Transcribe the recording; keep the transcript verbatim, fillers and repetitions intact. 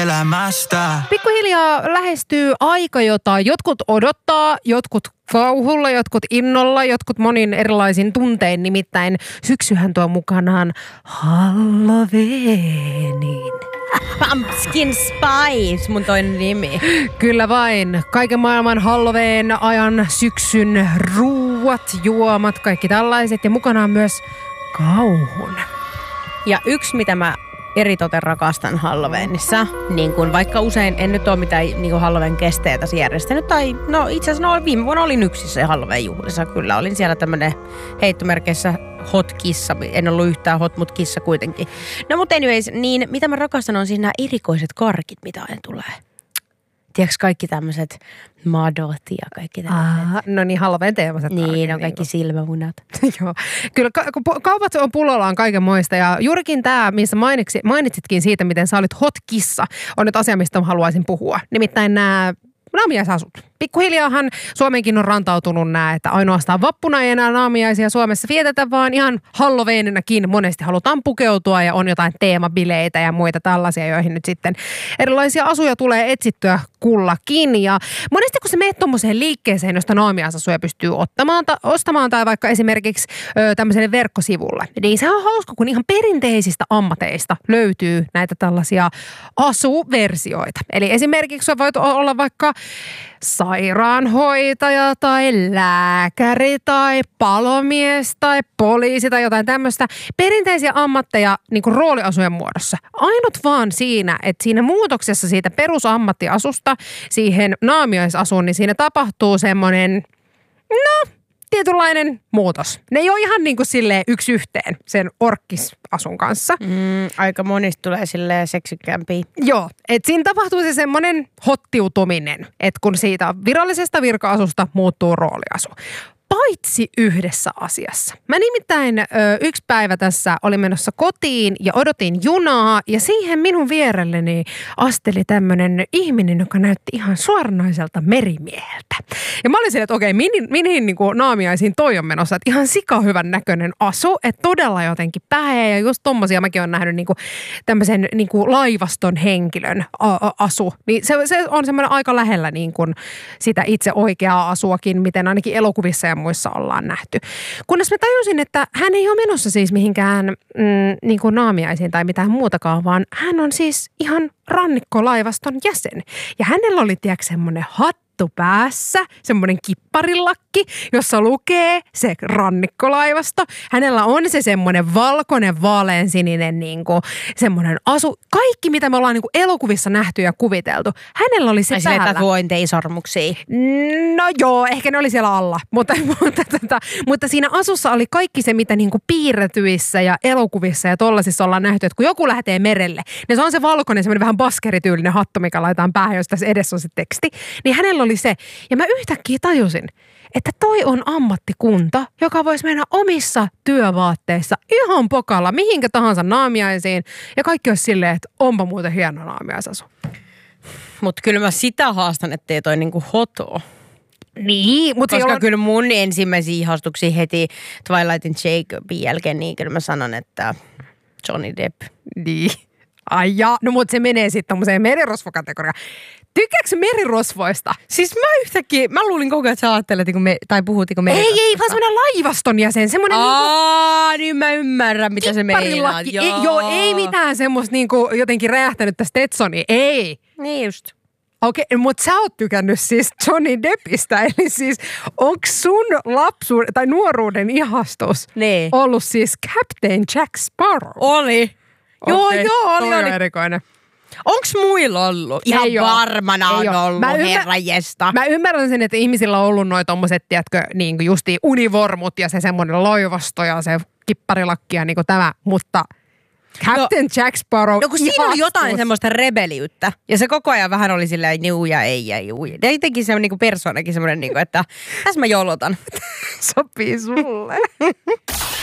elämästä. Pikkuhiljaa lähestyy aika, jota jotkut odottaa, jotkut kauhulla, jotkut innolla, jotkut monin erilaisin tuntein. Nimittäin syksyhän tuo mukanaan Halloweenin. Pumpkin Spice, mun toinen nimi. Kyllä vain. Kaiken maailman Halloween ajan syksyn ruuat, juomat, kaikki tällaiset. Ja mukanaan myös kauhun. Ja yksi, mitä mä eritoten rakastan Halloweenissa, niin kuin vaikka usein en nyt ole mitään niin kuin Halloween kestejä tässä järjestänyt, tai no itse asiassa no, viime vuonna olin yksissä Halloween juhlissa, kyllä olin siellä tämmönen heittomerkeissä hot kissa, en ollut yhtään hot, mut kissa kuitenkin. No mutta anyways, niin mitä mä rakastan on siis nämä erikoiset karkit, mitä aina tulee. Tiedätkö kaikki tämmöiset madot ja kaikki tämmöiset? No niin, Halloween teemaiset niin, karkit. on kaikki silmämunat. Joo. Kyllä ka- kaupat on pullollaan kaikenmoista ja juurikin tämä, missä mainitsit, mainitsitkin siitä, miten sä olit hot kissa, on nyt asia, mistä haluaisin puhua. Nimittäin nämä naamiaisasut. Pikkuhiljaahan Suomenkin on rantautunut nämä, että ainoastaan vappuna ei enää naamiaisia Suomessa vietetä, vaan ihan Halloweeninakin monesti halutaan pukeutua ja on jotain teemabileitä ja muita tällaisia, joihin nyt sitten erilaisia asuja tulee etsittyä kullakin. Ja monesti kun sä meet tommoseen liikkeeseen, josta naamiaisasuja pystyy ottamaan, ta- ostamaan tai vaikka esimerkiksi ö, tämmöiselle verkkosivulle, niin se on hauska, kun ihan perinteisistä ammateista löytyy näitä tällaisia asuversioita. Eli esimerkiksi sä voit olla vaikka sairaanhoitaja tai lääkäri tai palomies tai poliisi tai jotain tämmöistä perinteisiä ammatteja niin kuin rooliasujen muodossa. Ainut vaan siinä, että siinä muutoksessa siitä perusammattiasusta siihen naamiaisasuun, niin siinä tapahtuu semmoinen, no, tietynlainen muutos. Ne ei ole ihan niin kuin silleen yksi yhteen sen orkkisasun kanssa. Mm, aika monista tulee silleen seksikkäämpiä. Joo, että siinä tapahtuu se semmoinen hottiutuminen, että kun siitä virallisesta virka-asusta muuttuu rooliasu. Paitsi yhdessä asiassa. Mä nimittäin ö, yksi päivä tässä olin menossa kotiin ja odotin junaa ja siihen minun vierelleni asteli tämmönen ihminen, joka näytti ihan suoranaiselta merimieheltä. Ja mä olin silleen, että okei, mihin, mihin niin kuin naamiaisiin toi on menossa, että ihan sikahyvän näköinen asu, että todella jotenkin päheä ja just tommosia mäkin olen nähnyt niin kuin tämmöisen niin kuin laivaston henkilön a- a- asu. Niin se, se on semmoinen aika lähellä niin kuin sitä itse oikeaa asuakin, miten ainakin elokuvissa ja muissa ollaan nähty. Kunnes mä tajusin, että hän ei ole menossa siis mihinkään mm, niin kuin naamiaisiin tai mitään muutakaan, vaan hän on siis ihan rannikkolaivaston jäsen. Ja hänellä oli, tiedätkö, semmoinen hattu päässä, semmoinen kipparilakki, jossa lukee se rannikkolaivasto. Hänellä on se semmoinen valkoinen, vaaleansininen niin kuin semmoinen asu. Kaikki, mitä me ollaan niin kuin elokuvissa nähty ja kuviteltu. Hänellä oli se ja päällä. Tatuointeisormuksia. No joo, ehkä ne oli siellä alla. Mutta, mutta, mutta, mutta siinä asussa oli kaikki se, mitä niin kuin piirretyissä ja elokuvissa ja tollasissa ollaan nähty. Että kun joku lähtee merelle, niin se on se valkoinen, semmoinen vähän baskerityylinen hattu, mikä laitetaan päähän, jos tässä edessä on se teksti. Niin hänellä oli se. Ja mä yhtäkkiä tajusin, että toi on ammattikunta, joka voisi mennä omissa työvaatteissa ihan pokalla mihinkä tahansa naamiaisiin. Ja kaikki olisi silleen, että onpa muuten hieno naamiaisasu. Mutta kyllä mä sitä haastan, ettei toi niinku hoto. Niin, mutta koska on... kyllä mun ensimmäisiä ihastuksia heti Twilightin Jacobin jälkeen, niin kyllä mä sanon, että Johnny Depp. Niin. Ai ja, no mutta se menee sitten tommoseen merirosvokategoriaan. Tykkääksä merirosvoista? Siis mä yhtäkkiä, mä luulin koko ajan, että sä ajattelet, me, tai puhutiko merirosvoista. Ei, ei, vaan semmoinen laivaston jäsen. Semmoinen Aa, niinku, niin mä ymmärrän, mitä se meinaat. Joo. Ei, joo, ei mitään semmoista niinku jotenkin räjähtänyttä Stetsoni, ei. Niin just. Okei, okay, mutta sä oot tykännyt siis Johnny Deppistä, eli siis onks sun lapsuuden tai nuoruuden ihastus niin ollut siis Captain Jack Sparrow? Oli. Joo, okay. joo, oli, oli. oli. erikoinen. Onks muilla ollut? Ihan ei varmana on ollut, herranjesta. Mä ymmärrän sen, että ihmisillä on ollut noi tommoset, tiedätkö, niin kuin justiin univormut ja se semmoinen loivasto ja se kipparilakki ja niin kuin tämä, mutta Captain no, Jack Sparrow. No kun siinä oli jotain semmoista rebeliyyttä. Ja se koko ajan vähän oli silleen juu ja ei ja juu. Ja jotenkin se niinku persoonakin semmoinen, niinku, että tässä mä jolotan. Sopii sulle.